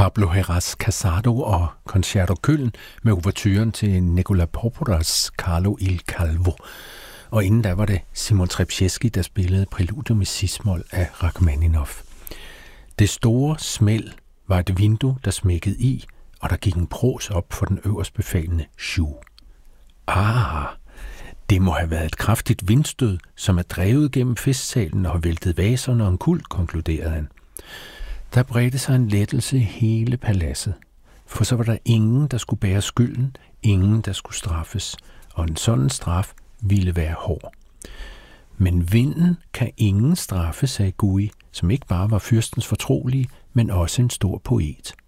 Pablo Heras Casado og Concerto Köln med ouverturen til Nicola Porporas Carlo il Calvo. Og inden da var det Simon Trpceski, der spillede Præludium i cis-mol af Rachmaninoff. Det store smæld var et vindue, der smækkede i, og der gik en pros op for den øverstbefalende Schuh. Det må have været et kraftigt vindstød, som er drevet gennem festsalen og har væltet vaserne og en kult, konkluderede han. Der bredte sig en lettelse i hele paladset, for så var der ingen, der skulle bære skylden, ingen, der skulle straffes, og en sådan straf ville være hård. Men vinden kan ingen straffe, sagde Gui, som ikke bare var fyrstens fortrolige, men også en stor poet.